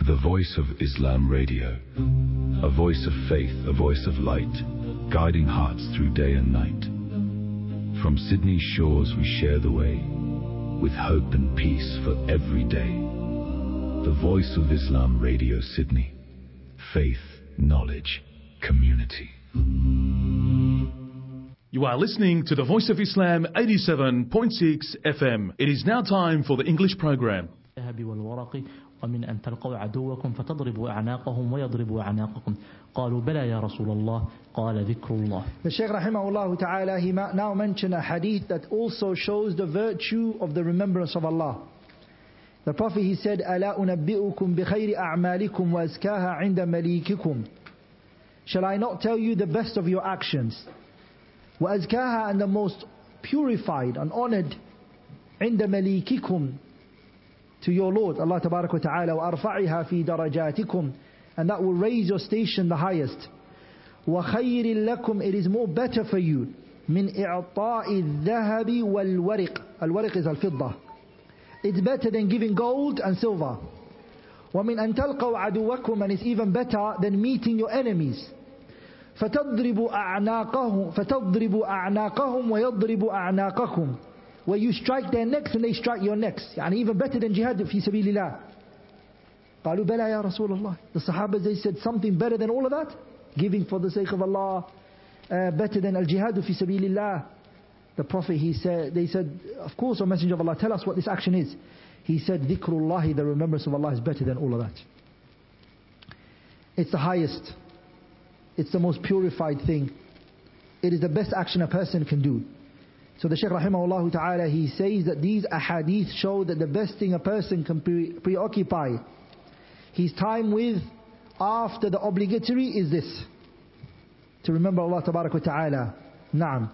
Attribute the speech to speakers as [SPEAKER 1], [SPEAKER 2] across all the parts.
[SPEAKER 1] The Voice of Islam Radio, a voice of faith, a voice of light, guiding hearts through day and night. From Sydney's shores we share the way, with hope and peace for every day. The Voice of Islam Radio Sydney, faith, knowledge, community.
[SPEAKER 2] You are listening to the Voice of Islam 87.6 FM. It is now time for the English program.
[SPEAKER 3] ومن أن تلقوا عدوكم فتضربوا أعناقهم ويضربوا أعناقكم قالوا بلى يا رسول الله قال ذكر الله.
[SPEAKER 4] The Shaykh rahimahullah ta'ala, he now mentioned a hadith that also shows the virtue of the remembrance of Allah. The Prophet, he said, ألا أنبئكم بخير أعمالكم وأزكاها عند مليككم. Shall I not tell you the best of your actions? وأزكاها, and the most purified and honored عند مليككم, to your Lord, Allah Tabarak wa Ta'ala, وَأَرْفَعِهَا فِي دَرَجَاتِكُمْ, and that will raise your station the highest. وَخَيْرٍ لَكُمْ, it is more better for you, مِنْ إِعْطَاءِ الذَّهَبِ وَالْوَرِقِ. Al-wariq is al-fidda. It's better than giving gold and silver. وَمِنْ أَنْ تَلْقَوْا عَدُوَّكُمْ, and it's even better than meeting your enemies. فَتَضْرِبُوا أَعْنَاقَهُمْ وَيَضْرِبُوا أَعْنَاقَكُمْ, where you strike their necks and they strike your necks. يعني even better than jihad fi sabilillah. قالوا بلى يا رسول الله. The Sahabas, they said, something better than all of that? Giving for the sake of Allah, better than al-jihad fi sabilillah. The Prophet, they said, of course, O Messenger of Allah, tell us what this action is. He said, dhikrullahi, the remembrance of Allah is better than all of that. It's the highest. It's the most purified thing. It is the best action a person can do. So the Shaykh rahimahullah ta'ala, he says that these ahadith show that the best thing a person can preoccupy his time with after the obligatory is this: to remember Allah Tabarak wa Ta'ala. Naam.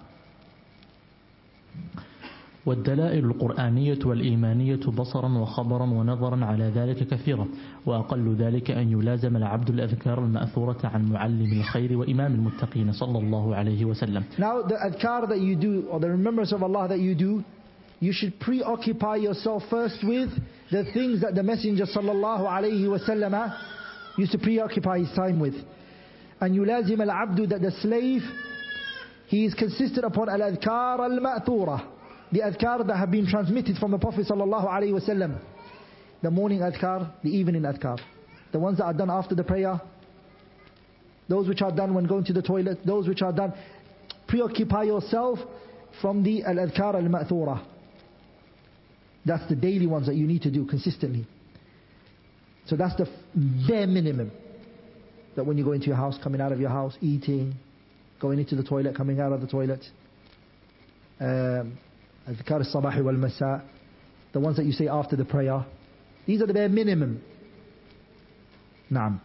[SPEAKER 3] والدلائل القرآنية والإيمانية بصرا وخبرا ونظرا على ذلك كثيرة، وأقل ذلك أن يلازم العبد الأذكار المأثورة عن معلم الخير وإمام المتقين صلى الله عليه وسلم.
[SPEAKER 4] Now the adhkar that you do, or the remembrance of Allah that you do, you should preoccupy yourself first with the things that the Messenger صلى الله عليه وسلم used to preoccupy his time with. And يلازم العبد, that the slave, he is consistent upon al-adhkar al-ma'thura, the adhkar that have been transmitted from the Prophet sallallahu alaihi wasallam. The morning adhkar, the evening adhkar, the ones that are done after the prayer, those which are done when going to the toilet, those which are done. Preoccupy yourself from the al-adhkar al-ma'thura. That's the daily ones that you need to do consistently. So that's the bare minimum. That when you go into your house, coming out of your house, eating, going into the toilet, coming out of the toilet, Adhkar al-Sabah wal-Masa, the ones that you say after the prayer. These are the bare minimum. نعم.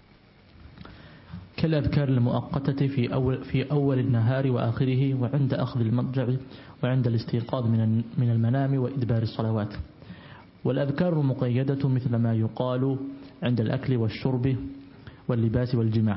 [SPEAKER 3] كالأذكار المؤقتة في أول النهار وآخره وعند أخذ المضجع وعند الاستيقاظ من المنام وإدبار الصلوات. والأذكار المقيدة مثل ما يقال عند الأكل والشرب واللباس والجماع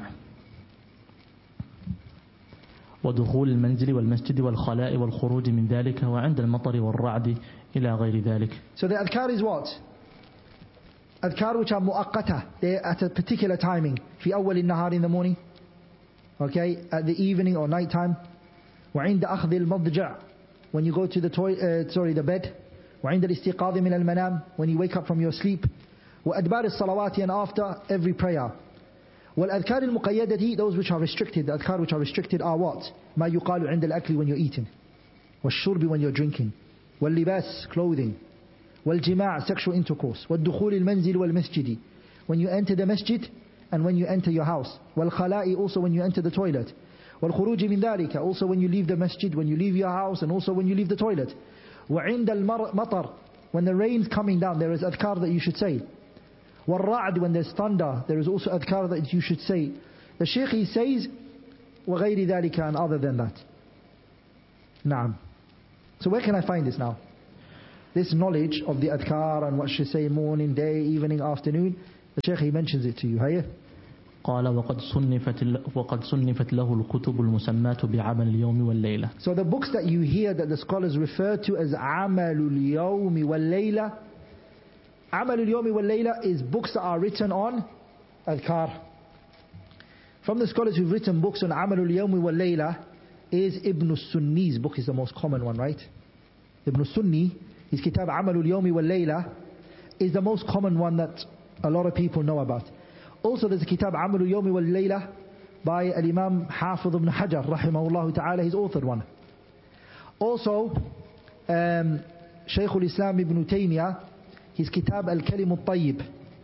[SPEAKER 3] ودخول المنزل والمسجد والخلاء والخروج من ذلك وعند المطر والرعد إلى غير ذلك.
[SPEAKER 4] So the adhkar is what? Adhkar which are mu'aqqata, they're at a particular timing. في أول النهار, in the morning, okay, at the evening or night time. وعند أخذ المضجع, when you go to the bed. وعند الاستيقاظ من المنام, when you wake up from your sleep. وأدبار الصلوات, and after every prayer. والأذكار المقيدة, those which are restricted. The adhkar which are restricted are what? ما يقال عند الأكل, when you're eating. والشرب, when you're drinking. واللباس, clothing. والجماع, sexual intercourse. والدخول المنزل والمسجد, when you enter the masjid and when you enter your house. والخلاء, also when you enter the toilet. والخروج من ذلك, also when you leave the masjid, when you leave your house, and also when you leave the toilet. وعند المطر, when the rain's coming down, there is adhkar that you should say. والرعد, when there's thunder, there is also adhkar that you should say. The Shaykh, he says, وغير ذلك, and other than that. نعم. So where can I find this now? This knowledge of the adhkar and what should say morning, day, evening, afternoon. The Shaykh, he mentions it to you. Hayya?
[SPEAKER 3] قال وقد صنفت له الكتب المسماة بعمل اليوم والليلة.
[SPEAKER 4] So the books that you hear that the scholars refer to as عمل اليوم والليلة, Amal al-Yawmi wal-Layla is books that are written on adhkar. From the scholars who've written books on Amal al-Yawmi wal-Layla is Ibn al-Sunni's book is the most common one, right? Ibn al-Sunni, his kitab Amal al-Yawmi wal-Layla is the most common one that a lot of people know about. Also there's a kitab Amal al-Yawmi wal-Layla by Al-Imam Hafidh ibn Hajar rahimahullah ta'ala, his authored one. Also Shaykh al-Islam ibn Taymiyyah, his kitab Al-Kalim al-Tayyib.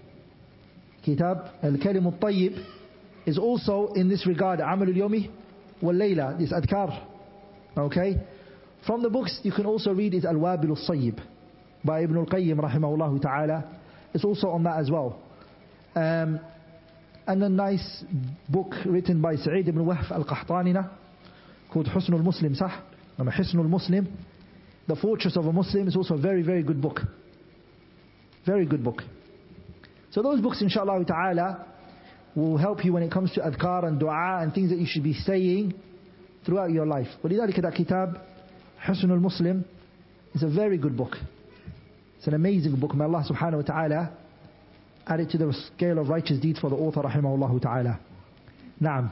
[SPEAKER 4] Kitab Al-Kalim al-Tayyib is also in this regard Amal al-Yawmi wal-Layla, this adhkar. Okay? From the books you can also read is Al-Wabil al-Sayyib by Ibn al-Qayyim rahimahullah ta'ala. It's also on that as well. And a nice book written by Sa'id ibn Wahf al-Qahtanina called Husn al-Muslim, sah? Hisn al-Muslim, The Fortress of a Muslim, is also a very, very good book. Very good book. So those books inshallah ta'ala will help you when it comes to adhkar and dua and things that you should be saying throughout your life. وَلِذَلِكَ that kitab, Hisn al-Muslim, is a very good book. It's an amazing book. May Allah subhanahu wa ta'ala add it to the scale of righteous deeds for the author rahimahullah ta'ala. Na'am.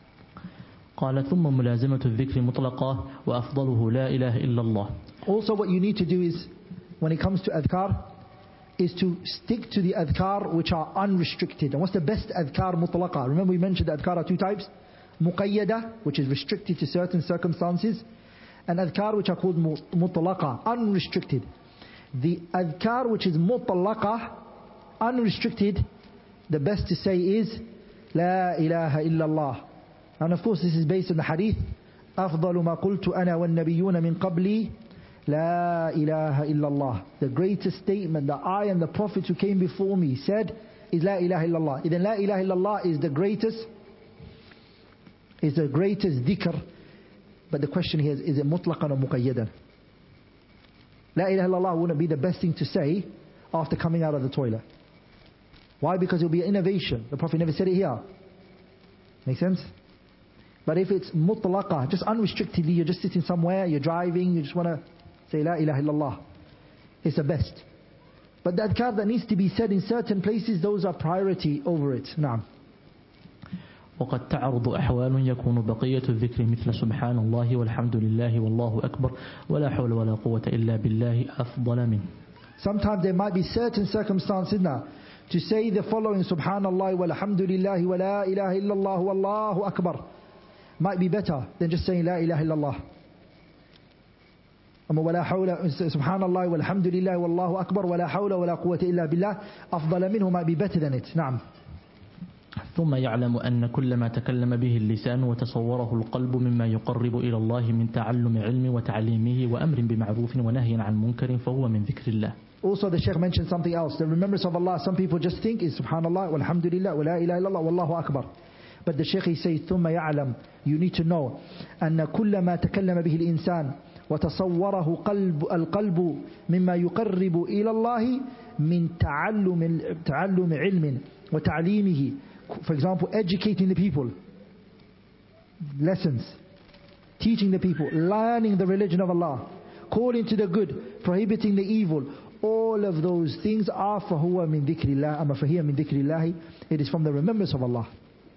[SPEAKER 3] قال ثم ملازمة الذكر مطلقة وأفضله لا إله إلا الله.
[SPEAKER 4] Also what you need to do is, when it comes to adhkar, is to stick to the adhkar which are unrestricted. And what's the best adhkar mutlaqa? Remember we mentioned the adhkar are two types. Muqayyada, which is restricted to certain circumstances, and adhkar which are called mutlaqa, unrestricted. The adhkar which is mutlaqa, unrestricted, the best to say is La ilaha illallah. And of course this is based on the hadith أفضل ما قلت أنا والنبيون من قبلي لا إله إلا الله. The greatest statement that I and the prophets who came before me said is La ilaha illallah. Then La ilaha illallah is the greatest dhikr. But the question here is it mutlaqan or muqayyadan? La ilaha illallah wouldn't be the best thing to say after coming out of the toilet. Why? Because it will be an innovation. The Prophet never said it here. Make sense? But if it's mutlaqa, just unrestrictedly, you're just sitting somewhere, you're driving, you just want to say La ilaha illallah, it's the best. But the adhkar that needs to be said in certain places, those are priority over it. Naam.
[SPEAKER 3] وقد تعرض أحوال يكون بقية الذكر مثل سبحان الله والحمد لله والله أكبر ولا حول ولا قوة إلا بالله أفضل منه.
[SPEAKER 4] Sometimes there might be certain circumstances now to say the following Subhanallah walhamdulillah wa la ilaha illallah wallahu akbar might be better than just saying La ilaha illallah. ولا حول Subhanallah walhamdulillah wallahu akbar wa la hawla wa la quwwata illa billah أفضل منه might be better than it. نعم.
[SPEAKER 3] ثم يعلم أن كل ما تكلم به اللسان وتصوره القلب مما يقرب إلى الله من تعلم علم وتعليمه وأمر بمعروف ونهي عن منكر فهو من ذكر الله.
[SPEAKER 4] Also the Shaykh mentioned something else. The remembrance of Allah, some people just think is Subhanallah walhamdulillah wa la ilaha illallah wallahu akbar. But the Shaykh he says ثم يعلم, you need to know أن كل ما تكلم به الإنسان وتصوره القلب مما يقرب إلى الله من تعلم علم وتعليمه. For example, educating the people, lessons, teaching the people, learning the religion of Allah, calling to the good, prohibiting the evil. All of those things are فَهُوَ مِن ذِكْرِ اللَّهِ أما فَهِيَ مِن ذِكْرِ اللَّهِ. It is from the remembrance of Allah.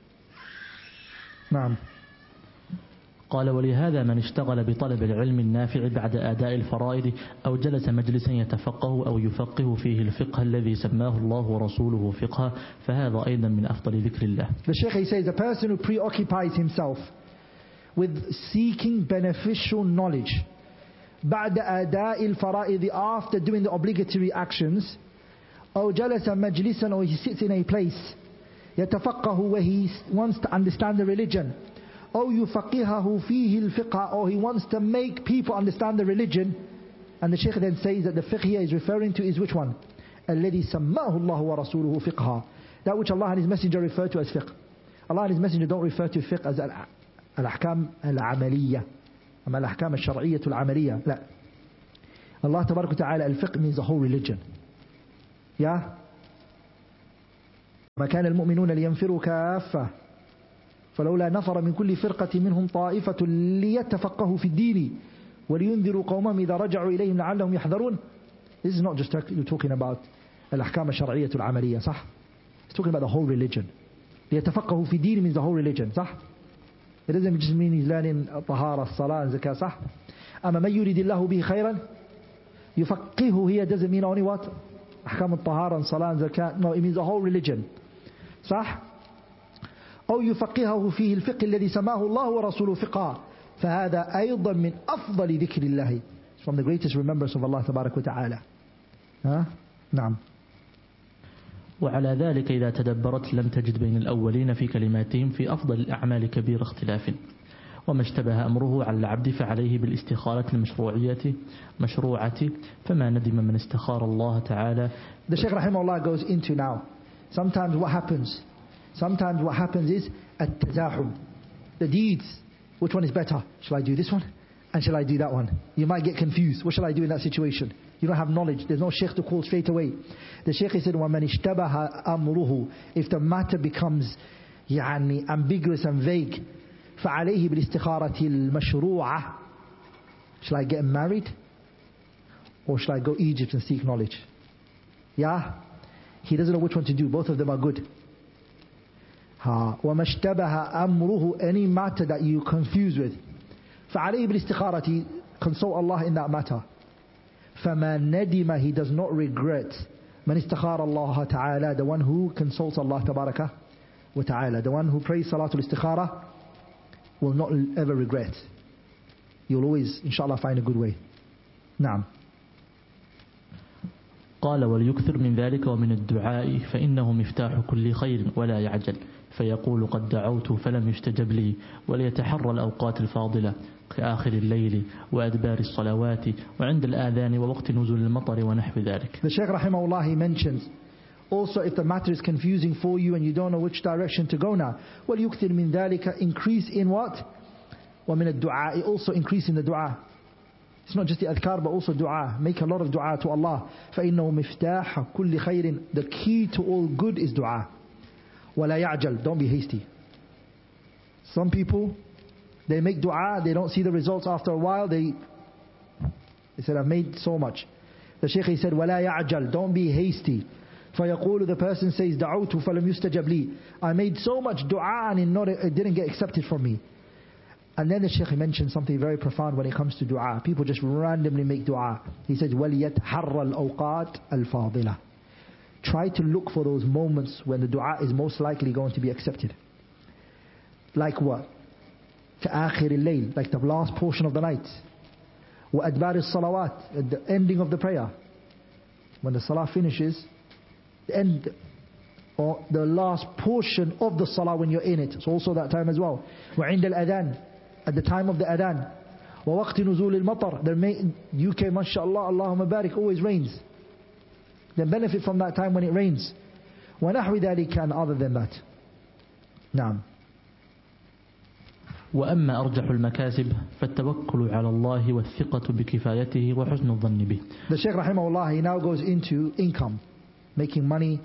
[SPEAKER 4] نعم.
[SPEAKER 3] قال ولهذا من اشتغل بطلب العلم النافع بعد أداء الفرائض أو جلس مجلسا يتفقه أو يفقه فيه الفقه الذي سماه الله ورسوله فقها فهذا أيضا من أفضل ذكر الله.
[SPEAKER 4] The Shaykh he says, a person who preoccupies himself with seeking beneficial knowledge بعد أداء الفرائض, after doing the obligatory actions, أو جلس مجلسا, or he sits in a place يتفقه, where he wants to understand the religion, أو يفقهه فيه الفقه, or he wants to make people understand the religion. And the Shaykh then says that the fiqh here is referring to is which one? الذي سماه الله ورسوله فقها, that which Allah and His Messenger refer to as fiqh. Allah and His Messenger don't refer to fiqh as الأحكام العملية, أما الأحكام الشرعية العملية, لا. Allah تبارك وتعالى الفقه means the whole religion. Yeah. ما كان المؤمنون لينفروا كافة فلولا نفر من كل فرقة منهم طائفة ليتفقهوا في الدين ولينذروا قومهم إذا رجعوا إليهم لعلهم يحذرون. This is not just talking about الأحكام الشرعية العملية صح. It's talking about the whole religion. ليتفقهوا في الدين means the whole religion صح. It doesn't just mean he's learning طهارة الصلاة and zakah صح. أما من يريد الله به خيرا يفقهه here doesn't mean only what أحكام الطهارة and صلاة and zakah. No, it means the whole religion صح. أو يفقهه فيه الفقه الذي سماه الله ورسوله فقها فهذا أيضا من أفضل ذكر الله. It's from the greatest remembrance of Allah تبارك وتعالى. نعم.
[SPEAKER 3] وعلى ذلك إذا تدبرت لم تجد بين الأولين في كلماتهم في أفضل الأعمال كبير اختلاف. وما اشتبه أمره على العبد فعليه بالاستخارة المشروعة فما ندم من استخار الله تعالى.
[SPEAKER 4] The Shaykh rahimahullah goes into now. Sometimes what happens is at-tazahum. The deeds. Which one is better? Shall I do this one? And shall I do that one? You might get confused. What shall I do in that situation? You don't have knowledge. There's no Shaykh to call straight away. The Shaykh said, وَمَنِ اشْتَبَهَ أَمْرُهُ. If the matter becomes ambiguous and vague, فَعَلَيْهِ بِالْإِسْتِخَارَةِ الْمَشْرُوعَةِ. Shall I get married? Or shall I go Egypt and seek knowledge? Yeah? He doesn't know which one to do. Both of them are good. وَمَا اشْتَبَهَ أَمْرُهُ. Any matter that you confuse with, فَعَلَيْهِ بِالْإِسْتِخَارَةِ. Consult Allah in that matter. فَمَا نَدِمَ. He does not regret. مَنْ اسْتَخَارَ اللَّهَ تَعَالَى. The one who consults Allah تبارك وتعالى. The one who prays Salatul Istikhara will not ever regret. You'll always inshallah find a good way. نعم.
[SPEAKER 3] قال وليكثر من ذلك ومن الدعاء فإنه مفتاح كل خير ولا يعجل فيقول قد دعوت فلم يستجب لي وليتحرى الأوقات الفاضلة كآخر الليل وأدبار الصلوات وعند الآذان ووقت نزول المطر ونحو ذلك.
[SPEAKER 4] The Shaykh rahimahullah, he mentions also if the matter is confusing for you and you don't know which direction to go now, وليكثر من ذلك, increase in what? ومن الدعاء, also increase in the dua. It's not just the adhkar but also dua. Make a lot of dua to Allah. فإنه مفتاح كل خير. The key to all good is dua. ولا يعجل. Don't be hasty. Some people, they make dua, they don't see the results after a while. They said, I've made so much. The Shaykh, he said, ولا يعجل. Don't be hasty. فيقول, the person says, دعوت فلم يستجب لي. I made so much dua and it didn't get accepted from me. And then the Shaykh mentioned something very profound when it comes to dua. People just randomly make dua. He says, وَلْيَتْحَرَّ الْأَوْقَاتِ الْفَاضِلَةِ. Try to look for those moments when the dua is most likely going to be accepted. Like what? كَآخِرِ اللَّيْلِ. Like the last portion of the night. وَأَدْبَارِ الصَّلَوَاتِ. At the ending of the prayer. When the salah finishes, the end or the last portion of the salah when you're in it. It's also that time as well. وَعِنْدَ الْأَذَانِ. At the time of the adhan. وَوَقْتِ نُزُولِ الْمَطَرِ. The UK, mashallah, Allahumma barik, always rains. Then benefit from that time when it rains. وَنَحْوِ ذَلِكَ, and other than that. نعم.
[SPEAKER 3] وأما أرجح المكاسب فالتوكل على الله والثقة بكفايته وحسن الظن به.
[SPEAKER 4] The Shaykh rahimahullah, he now goes into income, making money,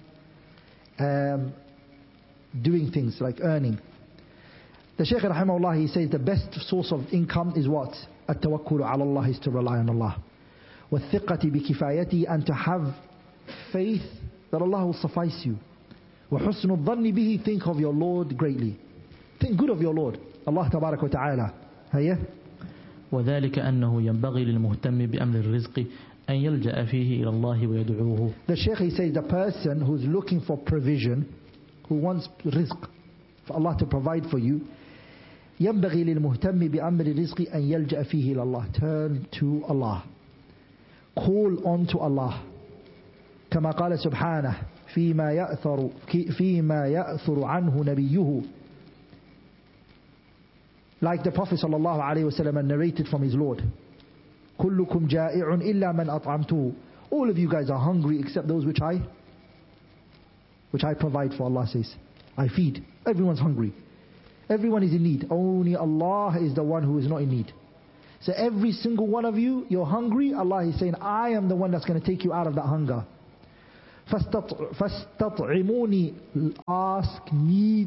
[SPEAKER 4] doing things like earning. The Shaykh rahimahullah, he says the best source of income is what? التوكل على الله, is to rely on Allah. والثقة بكفايته, and to have faith that Allah will suffice you. وحسن الظن به, think of your Lord greatly. Think good of your Lord, Allah تبارك وتعالى. هيا.
[SPEAKER 3] وذلك أنه ينبغي للمهتم بأمر الرزق أن يلجأ فيه إلى الله ويدعوه.
[SPEAKER 4] The Shaykh, he says the person who's looking for provision, who wants rizq, for Allah to provide for you, ينبغي للمهتم بأمر الرزق أن يلجأ فيه إلى الله. Turn to Allah. Call on to Allah. كما قال سبحانه فيما يأثر عنه نبيه. Like the Prophet sallallahu alaihi wasallam narrated from his Lord. كلكم جائع إلا من أطعمته. All of you guys are hungry except those which I provide for. Allah says, I feed. Everyone's hungry. Everyone is in need. Only Allah is the one who is not in need. So every single one of you, you're hungry. Allah is saying, I am the one that's going to take you out of that hunger. فَاسْتَطْعِمُونِي. Ask me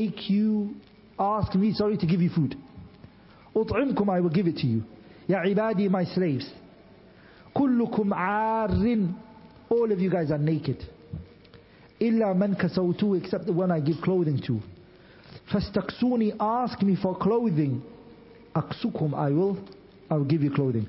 [SPEAKER 4] to give you food. أُطْعِمْكُمْ, I will give it to you. يَا عِبَادِي, my slaves. كُلُّكُمْ عَارٍ. all of you guys are naked. إِلَّا مَنْ كَسَوْتُهُ, except the one I give clothing to. فَاسْتَقْسُونِي, ask me for clothing. أَقْسُكُمْ, I will give you clothing.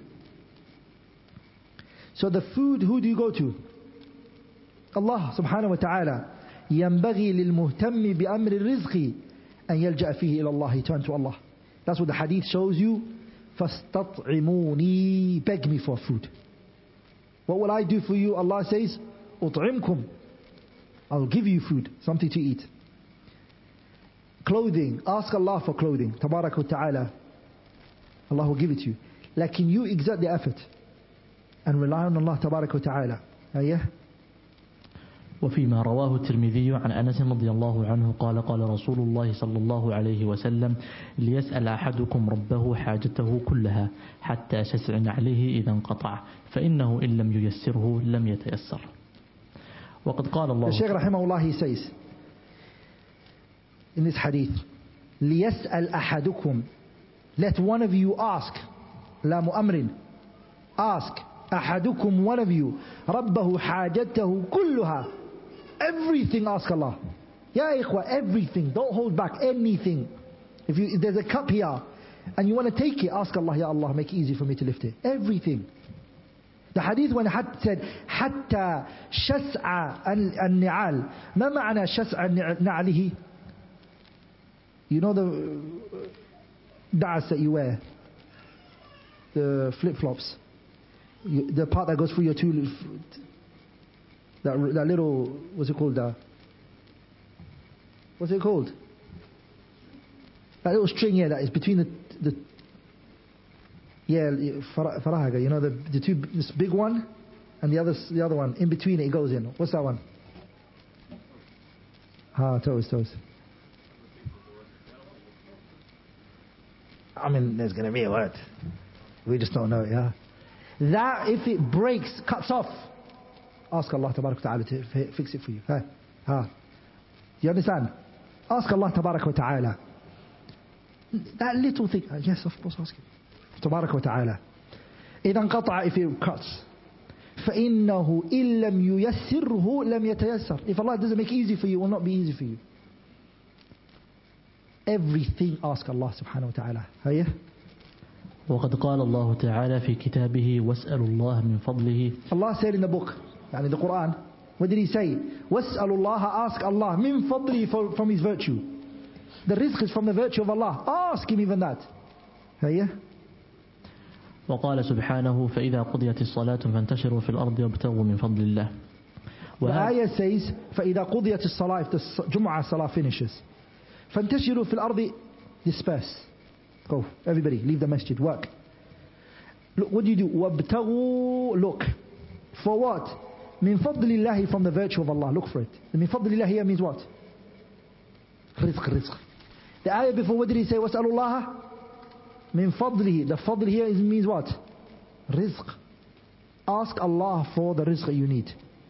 [SPEAKER 4] So the food, who do you go to? Allah subhanahu wa ta'ala. ينبغي للمهتم بأمر الرزق أن يلجأ فيه إلى الله, turn to Allah. That's what the hadith shows you. فَاسْتَطْعِمُونِي, beg me for food. What will I do for you? Allah says, أُطْعِمْكُمْ, I will give you food, something to eat. Clothing, ask Allah for clothing. Tabarak wa ta'ala. Allah will give it to you. Lakin you exert the effort and rely on Allah Tabarak wa ta'ala. Yeah?
[SPEAKER 3] وفيما رواه الترمذي عن أنس رضي الله عنه قال قال رسول الله صلى الله عليه وسلم ليسأل أحدكم ربه حاجته كلها حتى شسع عليه إذا انقطع فإنه إن لم ييسره لم يتيسر. وقد قال الله,
[SPEAKER 4] the Shaykh rahimahullah, he says in this hadith, ليسأل أحدكم, let one of you ask, لام أمر, ask, أحدكم, one of you, ربه حاجته كلها, everything ask Allah. Ya ikhwa, everything, don't hold back anything. If there's a cup here and you want to take it, ask Allah, Ya Allah, make it easy for me to lift it. Everything. The hadith when it said حتى شسع النعال, ما معنى شسع نعله? You know the da'as that you wear, the flip-flops, the part that goes through your two, that little, what's it called? What's it called? That little string here that is between the farahaga, you know, the two, this big one and the other one, in between it goes in. What's that one? Toes. I mean, there's going to be a word. We just don't know it, yeah? That, if it breaks, cuts off, ask Allah Tabarak wa Ta'ala to fix it for you. Do you understand? Ask Allah Tabarak wa Ta'ala. That little thing, yes, of course, ask Him. Tabarak wa Ta'ala. إِذَا انْقَطَعَ, if it cuts. فَإِنَّهُ إِن لَمْ يُيَسِّرْهُ لَمْ يَتَيَسَّرْ. If Allah doesn't make it easy for you, it will not be easy for you. Everything ask Allah subhanahu wa ta'ala. Hiya?
[SPEAKER 3] وقد قال الله تعالى في كتابه واسألوا الله من فضله.
[SPEAKER 4] Allah said in the book, يعني the Quran, what did He say? واسألوا الله, ask Allah, من فضله, from His virtue. The rizq is from the virtue of Allah. Ask Him even that. Hiya?
[SPEAKER 3] وقال سبحانه فإذا قضيت الصلاة فانتشروا في الأرض وابتغوا من فضل الله.
[SPEAKER 4] The ayah says فإذا قضيت الصلاة, if the Jum'ah Salah finishes, فانتشروا في الأرض, disperse. Go, everybody, leave the masjid, work. Look, what do you do? وابتغوا, look. For what? من فضل الله, from the virtue of Allah. Look for it. The من فضل الله here means what? Rizq. The ayah before, what did He say? واسألوا الله من فضله. The fadl here means what? Rizq. Ask Allah for the rizq you need.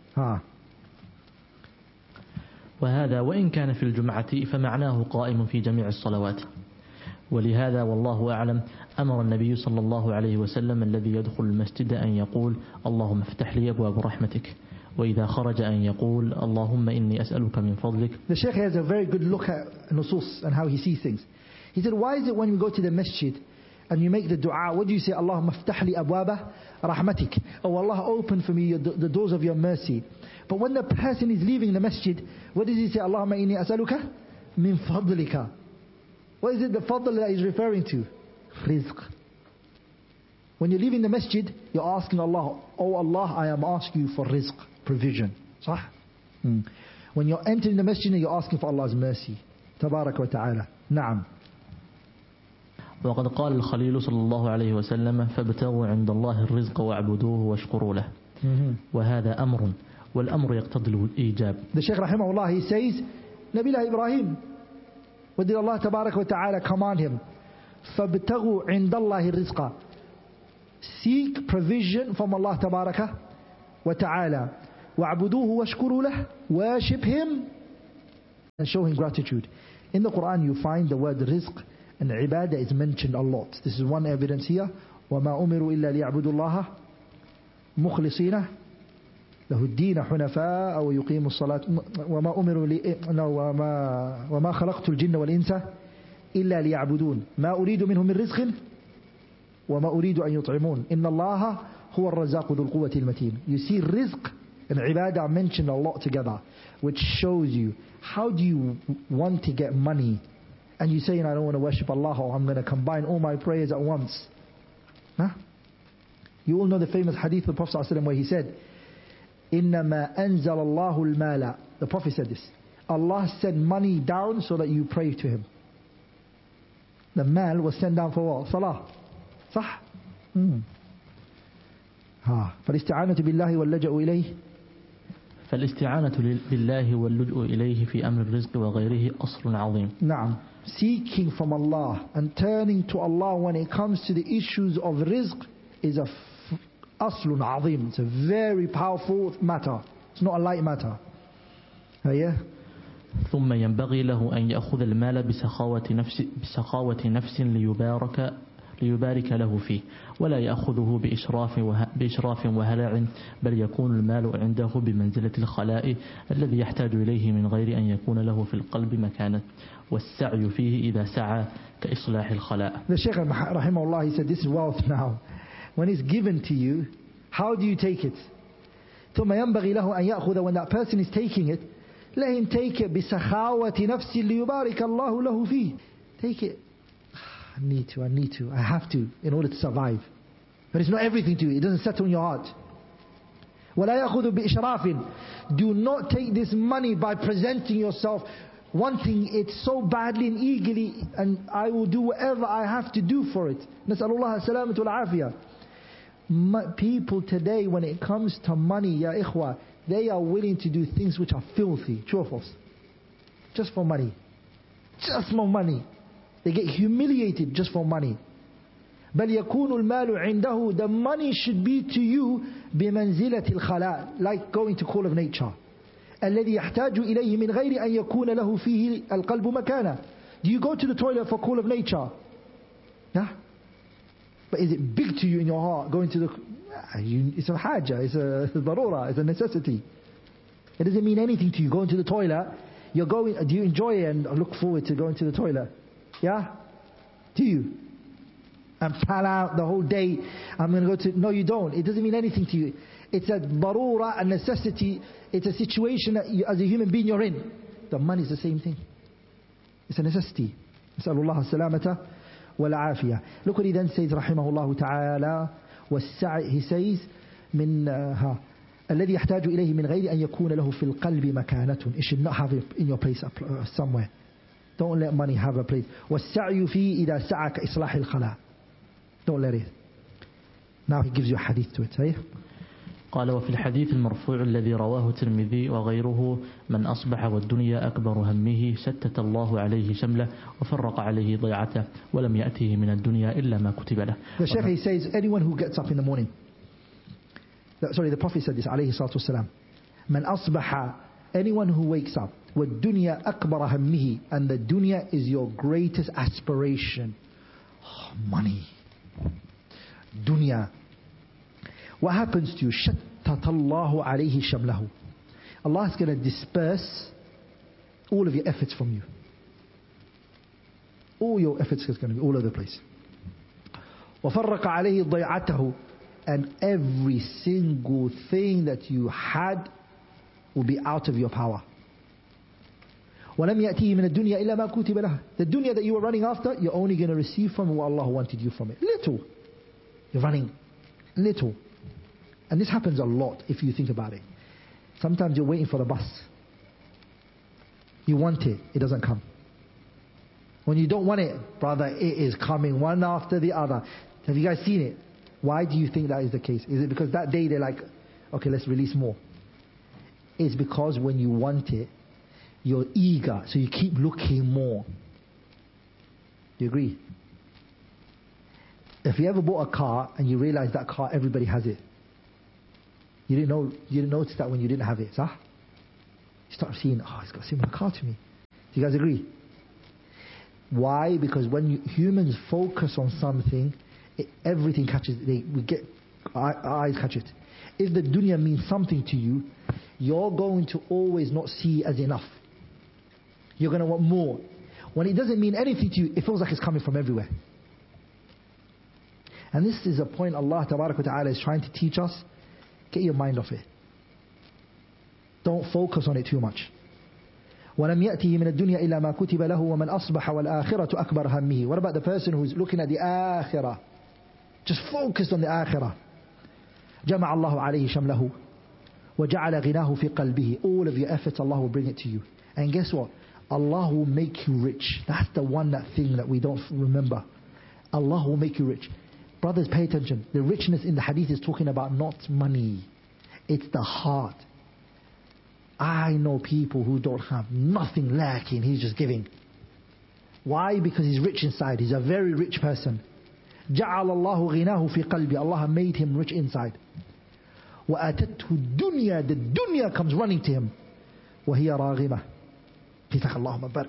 [SPEAKER 3] وهذا وإن كان في الجمعة فمعناه قائم في جميع الصلوات. ولهذا والله أعلم أمر النبي صلى الله عليه وسلم الذي يدخل المسجد أن يقول اللهم افتح لي أبواب رحمتك, وإذا خرج أن يقول اللهم إني أسألك من فضلك.
[SPEAKER 4] The Shaykh has a very good look at nusus and how he sees things. He said, why is it when we go to the masjid and you make the dua, what do you say? Allahumma aftah li abwaba rahmatik. Oh Allah, open for me the doors of your mercy. But when the person is leaving the masjid, what does he say? Allahumma inni as'aluka min fadlika. What is it, the fadl that he's referring to? Rizq. When you're leaving the masjid, you're asking Allah, oh Allah, I am asking you for rizq, provision. Sah? When you're entering the masjid, you're asking for Allah's mercy. Tabarak wa ta'ala. Na'am.
[SPEAKER 3] وقد قال الخليل صلى الله عليه وسلم فابتغوا عند الله الرزق واعبدوه واشكروا له. وهذا أمر, والأمر يقتضي الإيجاب.
[SPEAKER 4] The Shaykh rahimahullah, he says, Nabilah Ibrahim, what did Allah Tabarak wa Ta'ala command him? فابتغوا عند الله الرزق. Seek provision from Allah Tabaraka wa Ta'ala. وَاعْبُدُوهُ وَاشْكُرُوا لَهُ. Worship Him and show Him gratitude. In the Quran you find the word rizq and ibadah is mentioned a lot. This is one evidence here. وَمَا أُمِرُوا إِلَّا لِيَعْبُدُوا اللَّهَ مُخْلِصِينَ له الدين حنفاء ويقيم الصلاة وما أمروا وما خلقت الجن والإنس إلا ليعبدون ما أريد منهم من رزق وما أريد أن يطعمون إن الله هو الرزاق ذو القوة المتين. You see, rizq and ibadah are mentioned a lot together, which shows you how do you want to get money and you saying I don't want to worship Allah, or I'm going to combine all my prayers at once. Huh? You all know the famous hadith of the Prophet ﷺ where he said, إِنَّمَا أَنزَلَ اللَّهُ الْمَالَ. The Prophet said this. Allah sent money down so that you pray to Him. The mal was sent down for what? Salah. صح؟ فالاستعانة بالله واللجأ إليه.
[SPEAKER 3] فالاستعانة بالله واللجأ إليه في أمر الرزق وغيره أصل عظيم.
[SPEAKER 4] نعم. Seeking from Allah and turning to Allah when it comes to the issues of rizq is a أصل عظيم. It's a very powerful matter. It's not a light matter. Yeah.
[SPEAKER 3] ثم ينبغي له أن يأخذ المال بسخاوة نفس ليبارك له فيه ولا يأخذه بإشراف وهلع بل يكون المال عنده بمنزلة الخلاء الذي يحتاج إليه من غير أن يكون له في القلب مكانة والسعي فيه إذا سعى كإصلاح الخلاء.
[SPEAKER 4] The Shaykh rahimahullah, he said this is wealth now. When it's given to you, how do you take it? ثم ينبغي له أن يأخذ, when that person is taking it, let him take it بسخاوة نفس ليبارك الله له فيه. Take it. I need to, I have to, in order to survive. But it's not everything to you. It doesn't settle in your heart. وَلَا يَأْخُذُ بِإِشْرَافٍ. Do not take this money by presenting yourself, wanting it so badly and eagerly, and I will do whatever I have to do for it. نسأل الله السلامة والعافية. People today, when it comes to money, ya ikhwa, they are willing to do things which are filthy. True or false? Just for money. Just for money. They get humiliated just for money. بل يكون المال عنده. The money should be to you بمنزلة الخلاء, like going to call of nature. الذي يحتاج إليه من غير أن يكون له فيه القلب مكانه. Do you go to the toilet for call of nature? Yeah? But is it big to you in your heart going to the... It's a haja, it's a darura, it's a necessity. It doesn't mean anything to you going to the toilet. You're going. Do you enjoy it and look forward to going to the toilet? Yeah? Do you? And plan out the whole day, I'm going to go to... No, you don't. It doesn't mean anything to you. It's a darura, a necessity. It's a situation that you, as a human being, you're in. The money is the same thing. It's a necessity. نسأل الله السلامة والعافية. Look what he then says, رحمه الله تعالى. He says, الذي يحتاج إليه من غير أن يكون له في القلب مكانة. It should not have it in your place somewhere. Don't let money have a place. والسعي فيه إذا سعى كإصلاح الخلاء. Don't let it. Now he gives you a hadith to it. Say.
[SPEAKER 3] قال وفي الحديث المرفوع الذي رواه الترمذي وغيره من أصبح والدنيا أكبر همه شتت الله عليه شمله وفرق عليه ضيعته ولم يأته من الدنيا إلا ما كتب له.
[SPEAKER 4] The Shaykh, he says, anyone who gets up in the morning, the Prophet said this, عليه الصلاة والسلام, من أصبح, anyone who wakes up, والدنيا أكبر همه, and the dunya is your greatest aspiration. Oh, money. Dunya. What happens to you? شتت الله عليه شمله. Allah is going to disperse all of your efforts from you. All your efforts is going to be all over the place. وفرق عليه ضيعته, and every single thing that you had will be out of your power. وَلَمْ يَأْتِهِ مِنَ الدُّنْيَا إِلَّا مَا كُتِبَ لَهُ. The dunya that you were running after, you're only going to receive from what Allah wanted you from it. Little. You're running little. And this happens a lot if you think about it. Sometimes you're waiting for the bus. You want it, it doesn't come. When you don't want it, brother, it is coming one after the other. Have you guys seen it? Why do you think that is the case? Is it because that day they're like, okay, let's release more? It's because when you want it, you're eager, so you keep looking more. Do you agree? If you ever bought a car and you realize that car, everybody has it. You didn't notice that when you didn't have it, huh? You start seeing, oh, it's got a similar car to me. Do you guys agree? Why? Because when humans focus on something, everything catches. Our eyes catch it. if the dunya means something to you, you're going to always not see as enough. You're going to want more. When it doesn't mean anything to you, it feels like it's coming from everywhere. And this is a point Allah Tabarak wa Ta'ala is trying to teach us. Get your mind off it. Don't focus on it too much. وَلَمْ يَأْتِهِ مِنَ الدُّنْيَا إِلَّا مَا كُتِبَ لَهُ وَمَنْ أَصْبَحَ وَالْآخِرَةُ أَكْبَرُ هَمِّهِ. What about the person who's looking at the akhirah? Just focused on the akhirah. جَمَعَ اللَّهُ عَلَيْهِ شَمْلَهُ وَجَعَلَ غِنَاهُ فِي قَلْبِهِ. All of your efforts, Allah will bring it to you. And guess what? Allah will make you rich. That's the thing that we don't remember. Allah will make you rich. Brothers, pay attention. The richness in the hadith is talking about not money. It's the heart. I know people who don't have nothing lacking. He's just giving. Why? Because he's rich inside. He's a very rich person. جَعَلَ اللَّهُ غِنَاهُ فِي قَلْبِ. Allah made him rich inside. وَأَتَتْهُ الدُّنْيَا. The dunya comes running to him. وَهِيَ رَاغِمَةٌ. He's like, Allahumma barak.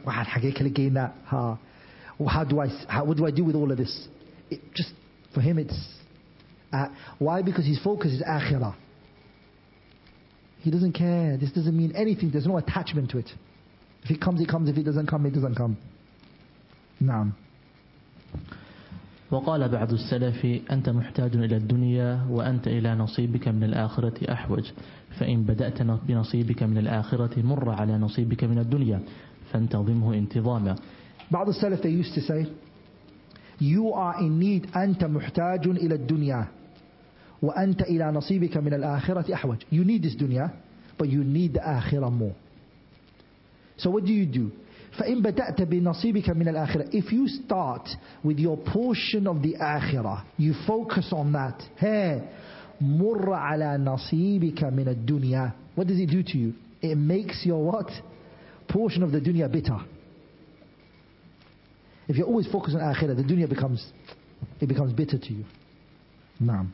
[SPEAKER 4] What do I do with all of this? Just for him it's... why? Because his focus is akhirah. He doesn't care. This doesn't mean anything. There's no attachment to it. If it comes, it comes. If it doesn't come, it doesn't come. نعم.
[SPEAKER 3] وقال بعض السلف أنت محتاج إلى الدنيا وأنت إلى نصيبك من الآخرة أحوج فإن بدأت بنصيبك من الآخرة مر على نصيبك من الدنيا فانتظمه انتظاما.
[SPEAKER 4] بعض السلف they used to say you are in need أنت محتاج إلى الدنيا وأنت إلى نصيبك من الآخرة أحوج. You need this dunya, but you need the akhirah more. So what do? فإن بدأت بنصيبك من الآخرة. If you start with your portion of the akhirah, you focus on that. Hey, مر على نصيبك من الدنيا. What does it do to you? It makes your what? Portion of the dunya bitter. If you're always focused on akhirah, the dunya becomes bitter to you. نعم.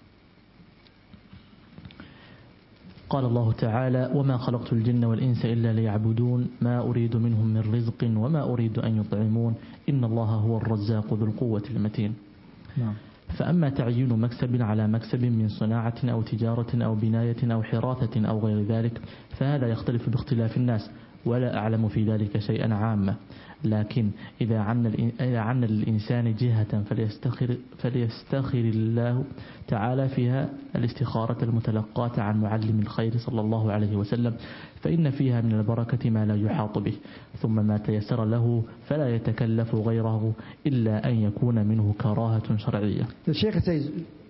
[SPEAKER 3] قال الله تعالى وما خلقت الجن والإنس إلا ليعبدون ما أريد منهم من رزق وما أريد أن يطعمون إن الله هو الرزاق ذو القوة المتين. فأما تعيين مكسب على مكسب من صناعة أو تجارة أو بناية أو حراثة أو غير ذلك فهذا يختلف باختلاف الناس ولا أعلم في ذلك شيئا عاما لكن إذا عن للإنسان جهة فليستخر الله تعالى فيها الاستخارة المتلقاة عن معلم الخير صلى الله عليه وسلم فإن فيها من البركة ما لا يحاط به ثم ما تيسر له فلا يتكلف غيره إلا أن يكون منه كراهة شرعية.
[SPEAKER 4] The Shaykh says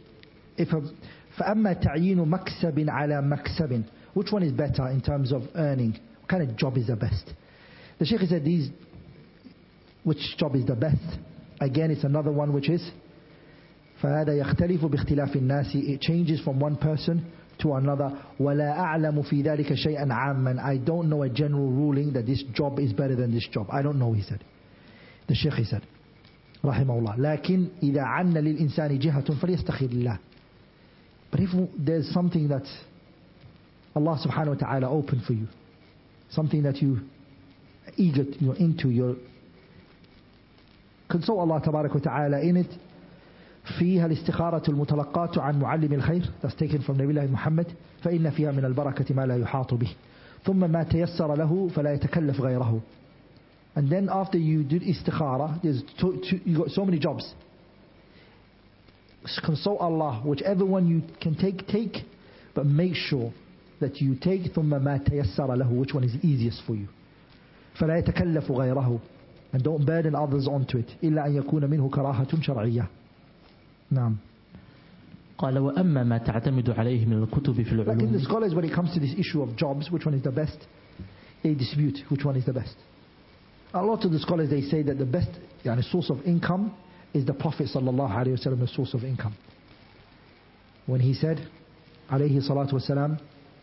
[SPEAKER 4] فأما تعيين مكسب على مكسب, which one is better in terms of earning? What kind of job is the best? The Shaykh said which job is the best? Again, it's another one which is فهذا يختلف باختلاف الناس. It changes from one person to another. ولا أعلم في ذلك شيئا عاما. I don't know a general ruling that this job is better than this job. I don't know, he said. The Shaykh, he said رحمه الله لكن إذا عن للإنسان جهة فليستخير الله. But if there's something that Allah subhanahu wa ta'ala opened for you, something that you're into, you're consult Allah tabarak wa ta'ala in it. فيها الاستخارة المتلقاة عن معلم الخير. That's taken from Nabi Allah Muhammad. فإن فيها من البركة ما لا يحاط به ثم ما تيسر له فلا يتكلف غيره. And then after you do istikhara, you got so many jobs. Consult Allah, whichever one you can take, but make sure that you take ثم ما تيسر له, which one is easiest for you. فلا يتكلف غيره, and don't burden others onto it. إلا أن يكون منه كراهة شرعية. نعم.
[SPEAKER 3] قال وأما ما تعتمد عليه من الكتب في العلوم.
[SPEAKER 4] Like in the scholars, when it comes to this issue of jobs, which one is the best, they dispute which one is the best. A lot of the scholars, they say that the best source of income is the Prophet sallallahu alaihi wasallam's source of income. When he said, عليه الصلاة والسلام,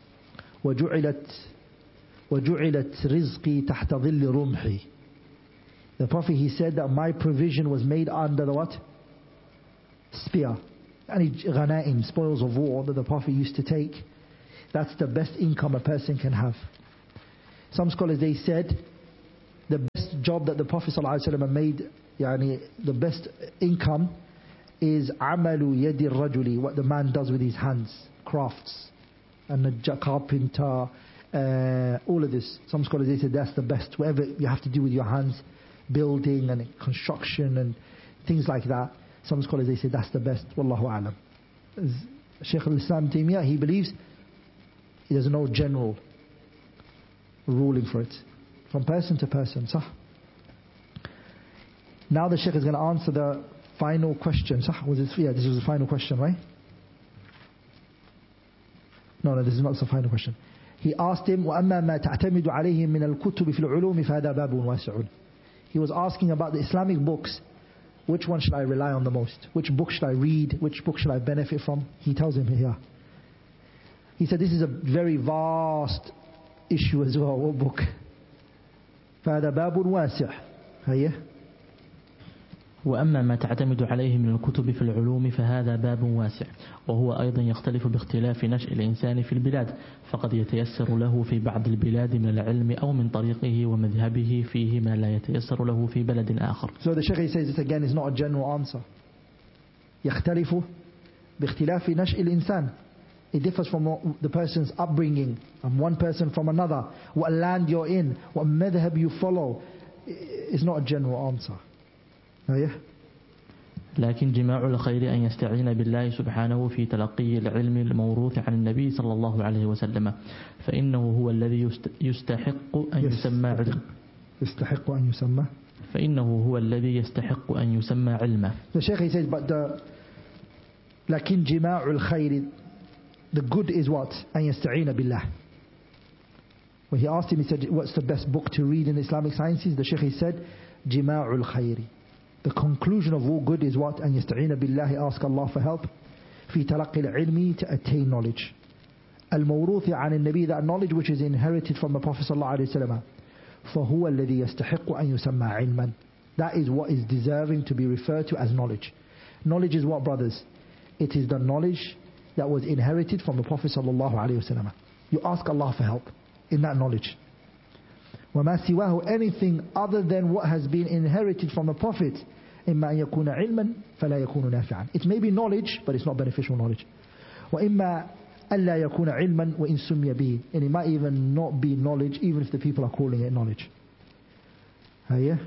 [SPEAKER 4] وجعلت رزقي تحت ظل رمحي. The Prophet, he said that my provision was made under the what? Spear. Any ghanaim, spoils of war that the Prophet used to take. That's the best income a person can have. Some scholars, they said the best job that the Prophet ﷺ made, the best income is amalu yadi rajuli, what the man does with his hands, crafts. a carpenter, all of this. Some scholars they say that's the best. Whatever you have to do with your hands, building and construction and things like that. Some scholars they say that's the best. Wallahu a'lam. Shaykh al-Islam Taymiyyah, he believes he doesn't know general ruling for it, from person to person. Sah. Now the Shaykh is going to answer the final question. Sah, was it? Yeah, this was the final question, right? No, this is not the final question. He asked him, وَأَمَّا مَا تَعْتَمِدُ عَلَيْهِ مِنَ الْكُتُبِ فِي الْعُلُومِ فَهَذَا بَابٌ وَاسِعٌ. He was asking about the Islamic books. Which one should I rely on the most? Which book should I read? Which book should I benefit from? He tells him here. He said this is a very vast issue as well. What book? فَهَذَا بَابٌ وَاسِعٌ. هيا.
[SPEAKER 3] وأما ما تعتمد عليه من الكتب في العلوم فهذا باب واسع، وهو أيضا يختلف باختلاف نشأ الإنسان في البلاد، فقد يتيسر له في بعض البلاد من العلم أو من طريقه ومذهبه فيه ما لا يتيسر له في بلد آخر.
[SPEAKER 4] So the Shaykh says this again is not a general answer. يختلف باختلاف نشأ الإنسان. It differs from the person's upbringing, and one person from another, what land you're in, what madhab you follow. It's not a general answer.
[SPEAKER 3] لكن جماع الخير أن يستعين بالله سبحانه في تلقي العلم الموروث عن النبي صلى الله عليه وسلم، فإنه هو الذي يستحق أن يسمى علم.
[SPEAKER 4] يستحق أن يسمى.
[SPEAKER 3] فإنه هو الذي يستحق أن يسمى علما.
[SPEAKER 4] The Shaykh he says, but لكن جماع الخير, the good is what? أن يستعين بالله. When he asked him, he said, what's the best book to read in Islamic sciences? The Shaykh he said, جماع الخير. The conclusion of all good is what? أن يستعين بالله, ask Allah for help. في تلقي العلم, to attain knowledge. الموروث عن النبي, that knowledge which is inherited from the Prophet صلى الله عليه وسلم. فهو الذي يستحق أن يسمى علما. That is what is deserving to be referred to as knowledge. Knowledge is what, brothers? It is the knowledge that was inherited from the Prophet صلى الله عليه وسلم. You ask Allah for help in that knowledge. وَمَا سِوَاهُ, anything other than what has been inherited from the Prophet, إِمَّا أَن يَكُونَ عِلْمًا فَلَا يَكُونُ نَافِعًا. It may be knowledge, but it's not beneficial knowledge. وَإِمَّا أَلَّا يَكُونَ عِلْمًا وَإِن سُمِّيَ بِهِ, and it might even not be knowledge, even if the people are calling it knowledge. هيا.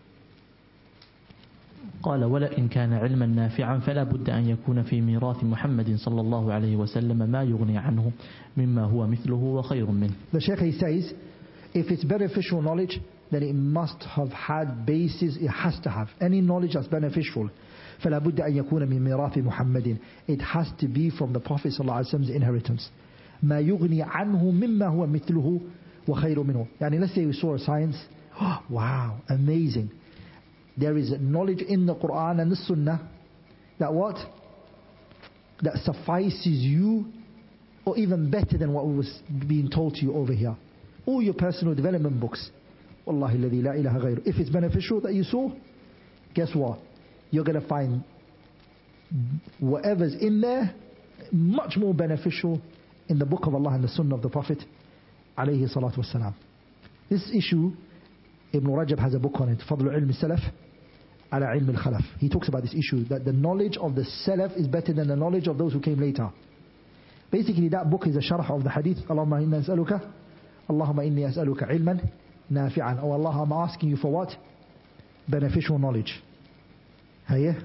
[SPEAKER 3] قال ولئن كان علما نافعا فلا بد أن يكون في ميراث محمد صلى الله عليه وسلم ما يغني عنه مما هو مثله وخير منه.
[SPEAKER 4] The Shaykh he says, if it's beneficial knowledge, then it must have had basis, it has to have. Any knowledge that's beneficial, فَلَا بُدَّ أَن يَكُونَ مِن مِيرَاثِ مُحَمَّدٍ, it has to be from the Prophet ﷺ's inheritance. مَا يُغْنِي عَنْهُ مِمَّا هُوَ مِثْلُهُ وَخَيْرٌ مِنْهُ. Yani let's say we saw a science, wow, amazing. There is knowledge in the Quran and the Sunnah that what? That suffices you, or even better than what was being told to you over here. All your personal development books. Wallahi alladhi la ilaha ghayru. If it's beneficial that you saw, guess what? You're going to find whatever's in there much more beneficial in the book of Allah and the Sunnah of the Prophet alayhi salatu wassalam. This issue, Ibn Rajab has a book on it, Fadlu Ilm Salaf ala Ilm Al-Khalaf. He talks about this issue, that the knowledge of the Salaf is better than the knowledge of those who came later. Basically that book is a sharh of the hadith, Allahumma inna as'aluka, Allahumma inni as'aluka ilman nafi'an. Oh Allah, I'm asking you for what? Beneficial knowledge. هيا.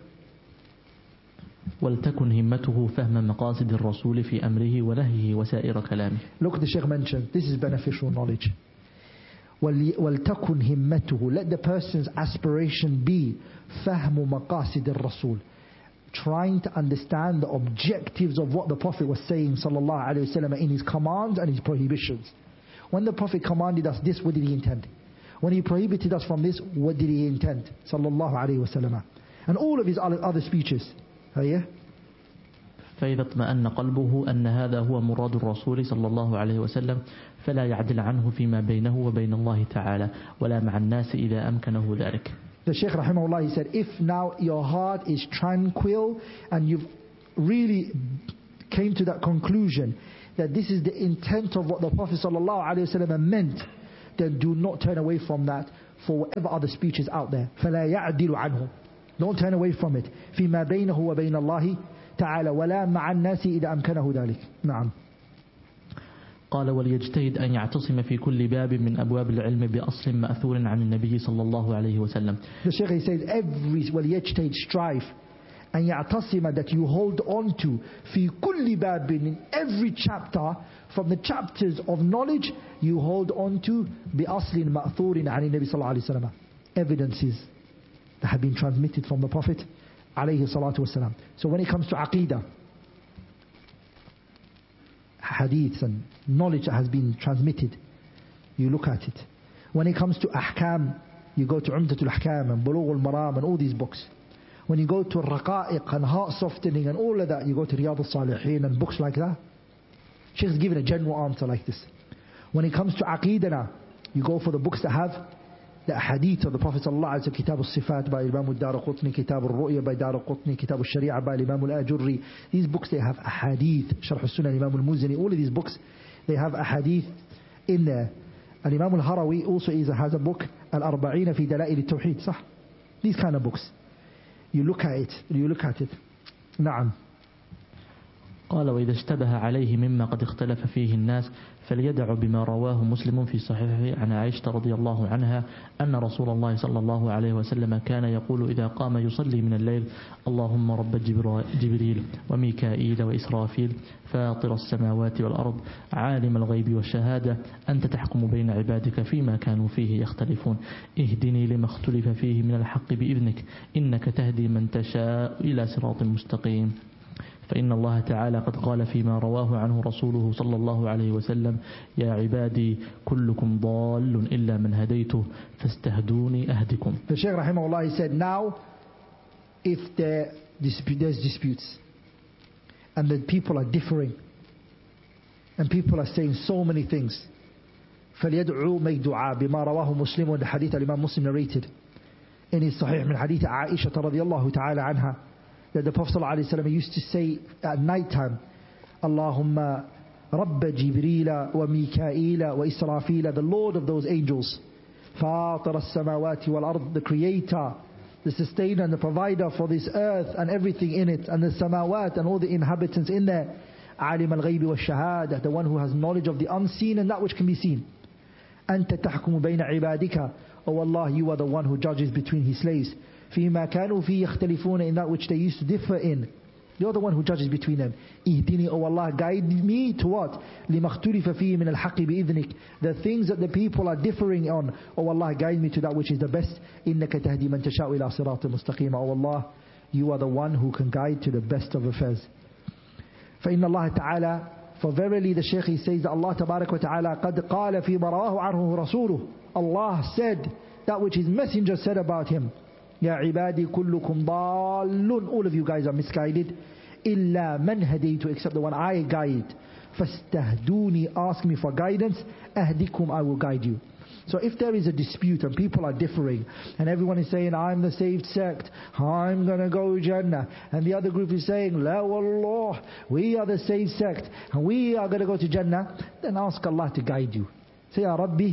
[SPEAKER 3] ولتكن همته فهم مقاصد الرسول في أمره ونهيه وسائر كلامه.
[SPEAKER 4] Look, the Shaykh mentioned, this is beneficial knowledge. وَلْتَكُنْ هِمَّتُهُ, let the person's aspiration be فَهْمُ مَقَاصِدِ الرَّسُولِ, trying to understand the objectives of what the Prophet was saying sallallahu alaihi wasallam in his commands and his prohibitions. When the Prophet commanded us this, what did he intend? When he prohibited us from this, what did he intend? Sallallahu alaihi wasallam. And all of his other speeches. هيا.
[SPEAKER 3] فإذا اطمأن قلبه أن هذا هو مراد الرسول صلى الله عليه وسلم فلا يعدل عنه فيما بينه وبين الله تعالى ولا مع الناس إذا أمكنه ذلك.
[SPEAKER 4] The Shaykh rahimahullah, he said, if now your heart is tranquil and you've really came to that conclusion that this is the intent of what the Prophet sallallahu alaihi wasallam meant, then do not turn away from that for whatever other speech is out there. فلا يعدل عنه. Don't turn away from it. فيما بينه وبين الله تعالى ولا مع الناس إذا أمكنه ذلك. نعم.
[SPEAKER 3] قال وليجتهد أن يعتصم في كل باب من أبواب العلم بأصل مأثور عن النبي صلى الله عليه وسلم.
[SPEAKER 4] The Shaykh, he says, وليجتهد, strive أن يعتصم, that you hold on to في كل باب, in every chapter from the chapters of knowledge, you hold on to بأصل مأثور عن النبي صلى الله عليه وسلم, evidences that have been transmitted from the Prophet عليه الصلاة والسلام. So when it comes to Aqidah, hadiths and knowledge that has been transmitted, you look at it. When it comes to Ahkam, you go to Umdatul Ahkam and Bulugh al-Maram and all these books. When you go to Raqa'iq and heart softening and all of that, you go to Riyadh al-Salihin and books like that. Sheikh's given a general answer like this. When it comes to Aqeedah, you go for the books that have the hadith of the Prophet ﷺ, Kitab al-Sifat by Imam al-Daraqutni, Kitab al-Ru'ya by Daraqutni, Kitab al-Shari'ah by Imam al-Ajurri. These books, they have a hadith. Sharh al-Sunnah, Imam al-Muzani, all of these books, they have a hadith in there. And Imam al-Harawi also has a book, Al-Arba'ina fi Dala'il al-Tawheed. Sah? These kind of books. You look at it. نعم.
[SPEAKER 3] قال وإذا اشتبه عليه مما قد اختلف فيه الناس فليدع بما رواه مسلم في صحيحه عن عائشة رضي الله عنها أن رسول الله صلى الله عليه وسلم كان يقول إذا قام يصلي من الليل اللهم رب جبريل وميكائيل وإسرافيل فاطر السماوات والأرض عالم الغيب والشهادة أنت تحكم بين عبادك فيما كانوا فيه يختلفون اهدني لما اختلف فيه من الحق بإذنك إنك تهدي من تشاء إلى صراط مستقيم. فإن الله تعالى قد قال فيما رواه عنه رسوله صلى الله عليه وسلم يا عبادي كلكم ضال إلا من هديته فاستهدوني أهدكم.
[SPEAKER 4] The Shaykh rahimahullah, he said, now if there's disputes and the people are differing and people are saying so many things, فليدعوا, make dua بما رواه مسلم, the hadith al-Imam Muslim narrated in his Sahih min hadith Aisha radiyallahu ta'ala anha, that the Prophet ﷺ used to say at night time, Allahumma Rabba Jibreel wa Mikail wa Israfil, the Lord of those angels, Fatir as-samawati wal ard, the creator, the sustainer and the provider for this earth and everything in it, and the samawat and all the inhabitants in there, Alim al-ghaybi wa shahada, the one who has knowledge of the unseen and that which can be seen. Anta tahkumu bayna ibadika, oh Allah, you are the one who judges between his slaves. فيما كانوا فيه يختلفون, in that which they used to differ in. You're the one who judges between them. اهدني, oh Allah, guide me to what? لما اختلف فيه من الحق بإذنك, the things that the people are differing on. Oh Allah, guide me to that which is the best. إنك تهدي من تشاء إلى صراط مستقيم. Oh Allah, you are the one who can guide to the best of affairs. فإن الله تعالى, for verily the Shaykh, he says that Allah تبارك وتعالى قد قال فيما رواه عنه رسوله, Allah said that which his messenger said about him. Ya ibadi kullukum dallun, all of you guys are misguided. Illa man hadaytu, except the one I guide. Fastahduni, ask me for guidance. Ahdikum, I will guide you. So if there is a dispute and people are differing and everyone is saying I'm the saved sect, I'm going to go Jannah, and the other group is saying La wallah, we are the saved sect and we are going to go to Jannah, then ask Allah to guide you. Say Ya Rabbi,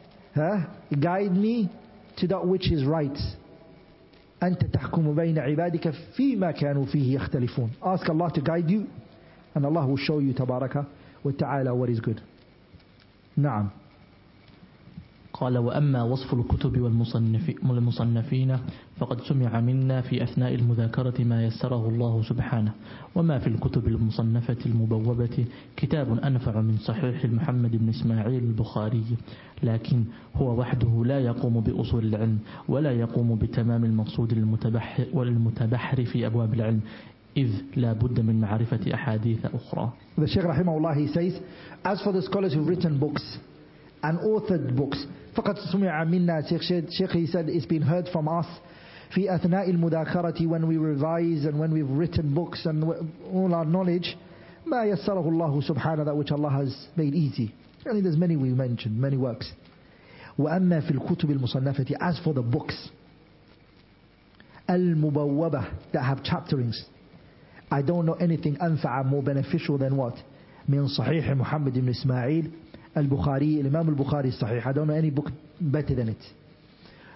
[SPEAKER 4] guide me to that which is right. أنت تحكم بين عبادك فيما كانوا فيه يختلفون. Ask Allah to guide you and Allah will show you تبارك وتعالى what is good. نعم.
[SPEAKER 3] قال وأما وصف الكتب والمصنفين فقد سمع منا في أثناء المذاكرة ما يسره الله سبحانه. وما في الكتب المصنفة المبوبة كتاب أنفع من صحيح محمد بن إسماعيل البخاري، لكن هو وحده لا يقوم بأصول العلم ولا يقوم بتمام المقصود والمتبحر في أبواب العلم، إذ لا بد من معرفة أحاديث أخرى.
[SPEAKER 4] The Shaykh rahimahullah, he says, as for the scholars who've written books and authored books, فقد سمع منا, Shaykh he said, it's been heard from us في أثناء المذاكرة, when we revise and when we've written books and all our knowledge, ما يسره الله سبحانه, that which Allah has made easy. I mean, there's many we mentioned, many works. وأما في الكتب المصنفة, as for the books المبوبة that have chapterings, I don't know anything أنفع, more beneficial than what? من صحيح محمد بن إسماعيل البخاري, Imam al-Bukhari Sahih. I don't know any book better than it.